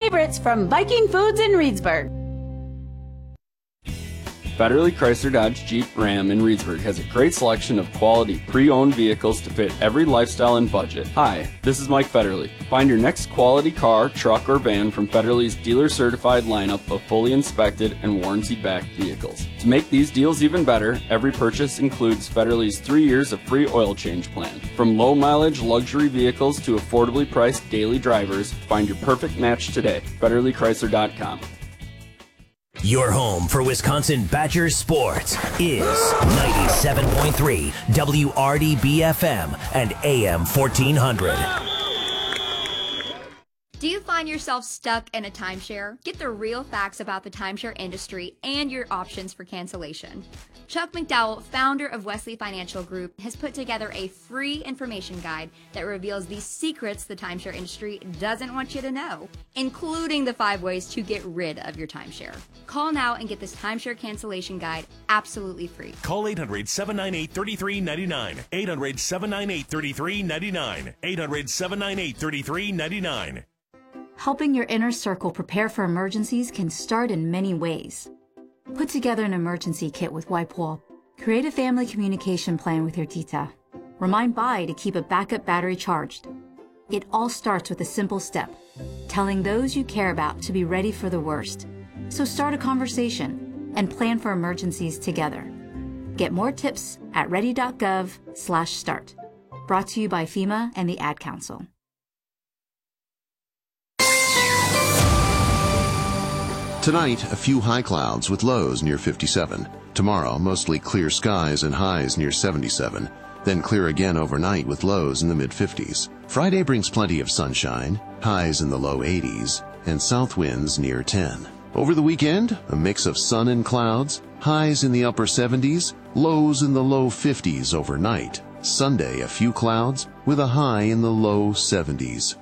favorites from Viking Foods in Reedsburg. Federally Chrysler Dodge Jeep Ram in Reedsburg has a great selection of quality pre-owned vehicles to fit every lifestyle and budget. Hi, this is Mike Federle. Find your next quality car, truck, or van from Federle's dealer-certified lineup of fully inspected and warranty-backed vehicles. To make these deals even better, every purchase includes Federle's 3 years of free oil change plan. From low-mileage luxury vehicles to affordably priced daily drivers, find your perfect match today. FederleChrysler.com. Your home for Wisconsin Badgers sports is 97.3 WRDB-FM and AM 1400. Do you find yourself stuck in a timeshare? Get the real facts about the timeshare industry and your options for cancellation. Chuck McDowell, founder of Wesley Financial Group, has put together a free information guide that reveals the secrets the timeshare industry doesn't want you to know, including the 5 ways to get rid of your timeshare. Call now and get this timeshare cancellation guide absolutely free. Call 800-798-3399. 800-798-3399. 800-798-3399. Helping your inner circle prepare for emergencies can start in many ways. Put together an emergency kit with WipeWall. Create a family communication plan with your tita. Remind Bai to keep a backup battery charged. It all starts with a simple step, telling those you care about to be ready for the worst. So start a conversation and plan for emergencies together. Get more tips at ready.gov/start. Brought to you by FEMA and the Ad Council. Tonight, a few high clouds with lows near 57. Tomorrow, mostly clear skies and highs near 77. Then clear again overnight with lows in the mid-50s. Friday brings plenty of sunshine, highs in the low 80s, and south winds near 10. Over the weekend, a mix of sun and clouds, highs in the upper 70s, lows in the low 50s overnight. Sunday, a few clouds with a high in the low 70s.